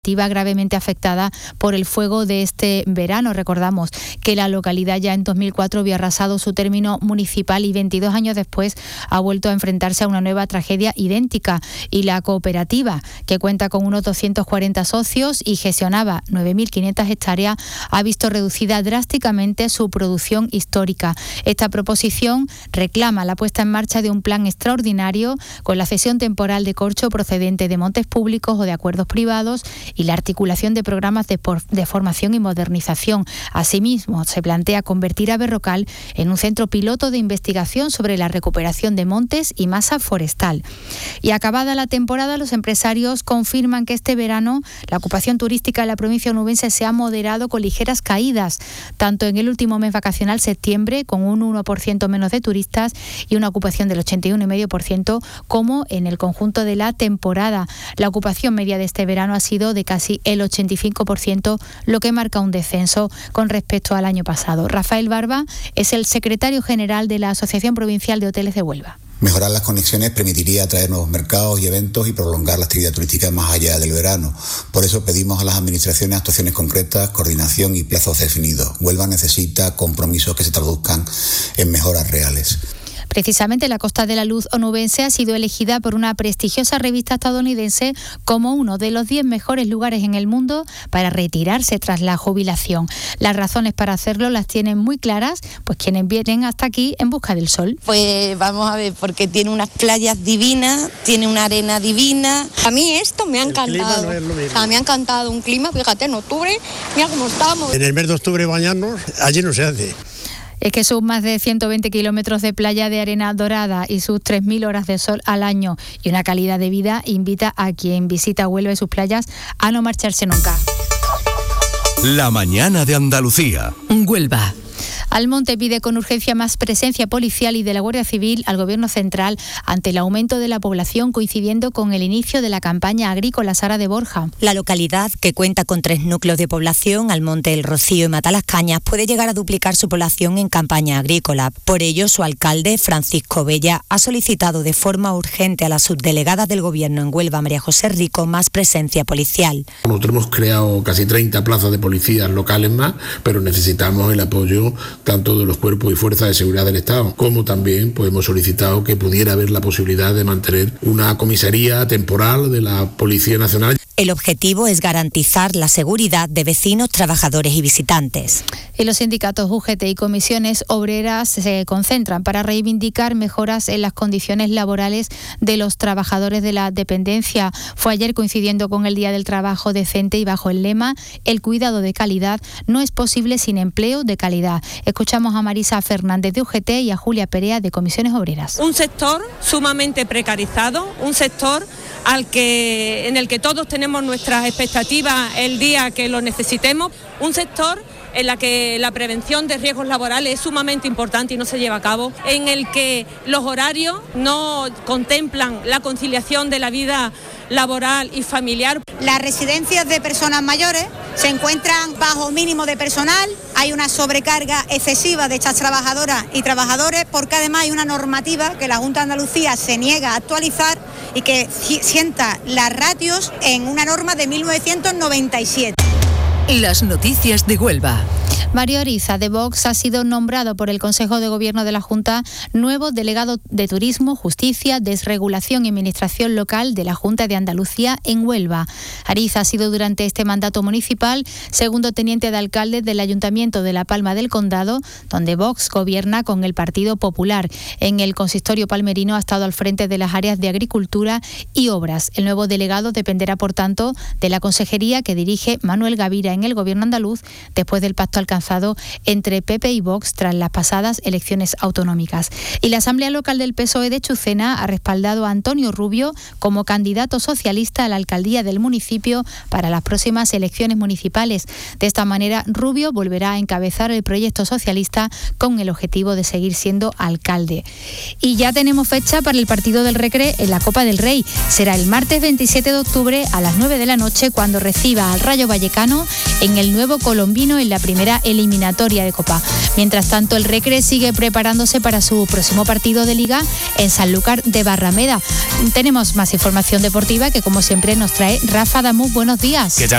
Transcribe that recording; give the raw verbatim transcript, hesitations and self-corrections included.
gravemente afectada por el fuego de este verano. Recordamos que la localidad ya en dos mil cuatro había arrasado su término municipal y veintidós años después ha vuelto a enfrentarse a una nueva tragedia idéntica. Y la cooperativa, que cuenta con unos doscientos cuarenta socios y gestionaba nueve mil quinientas hectáreas, ha visto reducida drásticamente su producción histórica. Esta proposición reclama la puesta en marcha de un plan extraordinario con la cesión temporal de corcho procedente de montes públicos o de acuerdos privados y la articulación de programas de, por, de formación y modernización. Asimismo, se plantea convertir a Berrocal en un centro piloto de investigación sobre la recuperación de montes y masa forestal. Y acabada la temporada, los empresarios confirman que este verano la ocupación turística en la provincia onubense se ha moderado con ligeras caídas, tanto en el último mes vacacional, septiembre, con un uno por ciento menos de turistas y una ocupación del ochenta y uno coma cinco por ciento, como en el conjunto de la temporada. La ocupación media de este verano ha sido de casi el ochenta y cinco por ciento, lo que marca un descenso con respecto al año pasado. Rafael Barba es el secretario general de la Asociación Provincial de Hoteles de Huelva. Mejorar las conexiones permitiría atraer nuevos mercados y eventos y prolongar la actividad turística más allá del verano. Por eso pedimos a las administraciones actuaciones concretas, coordinación y plazos definidos. Huelva necesita compromisos que se traduzcan en mejoras reales. Precisamente la Costa de la Luz onubense ha sido elegida por una prestigiosa revista estadounidense como uno de los diez mejores lugares en el mundo para retirarse tras la jubilación. Las razones para hacerlo las tienen muy claras, pues quienes vienen hasta aquí en busca del sol. Pues vamos a ver, porque tiene unas playas divinas, tiene una arena divina. A mí esto me ha encantado. No es lo mismo. O sea, me ha encantado un clima, fíjate, en octubre, mira cómo estamos. En el mes de octubre bañarnos, allí no se hace. Es que sus más de ciento veinte kilómetros de playa de arena dorada y sus tres mil horas de sol al año y una calidad de vida invita a quien visita Huelva y sus playas a no marcharse nunca. La mañana de Andalucía. Huelva. Almonte pide con urgencia más presencia policial y de la Guardia Civil al Gobierno central ante el aumento de la población, coincidiendo con el inicio de la campaña agrícola. Sara de Borja. La localidad, que cuenta con tres núcleos de población, Almonte, El Rocío y Matalascañas, puede llegar a duplicar su población en campaña agrícola. Por ello, su alcalde, Francisco Bella, ha solicitado de forma urgente a la subdelegada del Gobierno en Huelva, María José Rico, más presencia policial. Nosotros hemos creado casi treinta plazas de policías locales más, pero necesitamos el apoyo tanto de los cuerpos y fuerzas de seguridad del Estado, como también pues, hemos solicitado que pudiera haber la posibilidad de mantener una comisaría temporal de la Policía Nacional. El objetivo es garantizar la seguridad de vecinos, trabajadores y visitantes. Y los sindicatos U G T y comisiones obreras se concentran para reivindicar mejoras en las condiciones laborales de los trabajadores de la dependencia. Fue ayer coincidiendo con el Día del Trabajo Decente y bajo el lema "El cuidado de calidad no es posible sin empleo de calidad". Escuchamos a Marisa Fernández de U G T y a Julia Perea de Comisiones Obreras. Un sector sumamente precarizado, un sector al que, en el que todos tenemos nuestras expectativas el día que lo necesitemos, un sector en la que la prevención de riesgos laborales es sumamente importante y no se lleva a cabo, en el que los horarios no contemplan la conciliación de la vida laboral y familiar. Las residencias de personas mayores se encuentran bajo mínimo de personal, hay una sobrecarga excesiva de estas trabajadoras y trabajadores, porque además hay una normativa que la Junta de Andalucía se niega a actualizar y que sienta las ratios en una norma de mil novecientos noventa y siete. Las noticias de Huelva. Mario Oriza, de Vox, ha sido nombrado por el Consejo de Gobierno de la Junta nuevo delegado de Turismo, Justicia, Desregulación y Administración Local de la Junta de Andalucía en Huelva. Ariza ha sido durante este mandato municipal segundo teniente de alcalde del Ayuntamiento de La Palma del Condado, donde Vox gobierna con el Partido Popular. En el consistorio palmerino ha estado al frente de las áreas de Agricultura y Obras. El nuevo delegado dependerá, por tanto, de la consejería que dirige Manuel Gavira en el Gobierno andaluz, después del pacto alcanzado entre P P y Vox tras las pasadas elecciones autonómicas. Y la Asamblea Local del P S O E de Chucena ha respaldado a Antonio Rubio como candidato socialista a la alcaldía del municipio para las próximas elecciones municipales. De esta manera, Rubio volverá a encabezar el proyecto socialista con el objetivo de seguir siendo alcalde. Y ya tenemos fecha para el partido del Recre en la Copa del Rey. Será el martes veintisiete de octubre a las nueve de la noche cuando reciba al Rayo Vallecano en el Nuevo Colombino en la primera eliminatoria de Copa. Mientras tanto, el Recre sigue preparándose para su próximo partido de Liga en Sanlúcar de Barrameda. Tenemos más información deportiva que, como siempre, nos trae Rafa Damú. Buenos días. ¿Qué tal?